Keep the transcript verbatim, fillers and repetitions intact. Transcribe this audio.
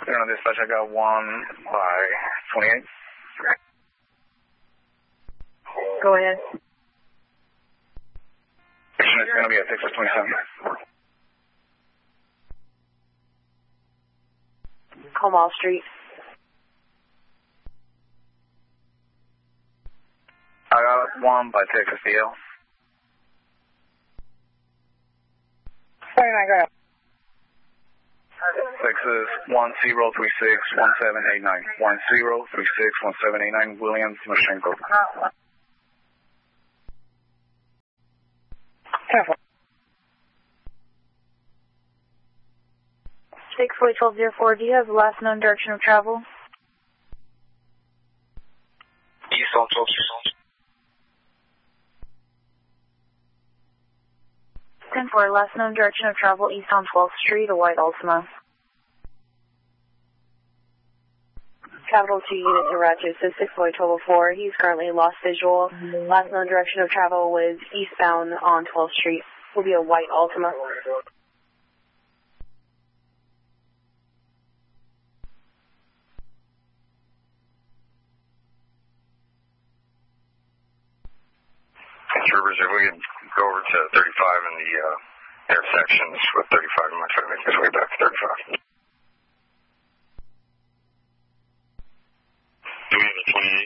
Clear on dispatch, I got one by twenty-eight. Go ahead. It's going to be at Texas twenty-seven. Comal Street. I got one by Texas D L. thirty-nine, go ahead. Texas one zero three six one seven eight nine. one zero three six one seven eight nine, Williams Timoshenko. six four one two zero four, do you have the last known direction of travel? East on twelfth Street. ten four, last known direction of travel, east on twelfth Street, a white Altima. Capital two units to Rochester, six four one two zero four, he's currently lost visual. Last known direction of travel was eastbound on twelfth Street, will be a white Altima. Troopers, if we could go over to thirty-five in the uh, intersections with thirty-five, I'm going to try to make his way back to thirty-five. Do we have a twenty-eight?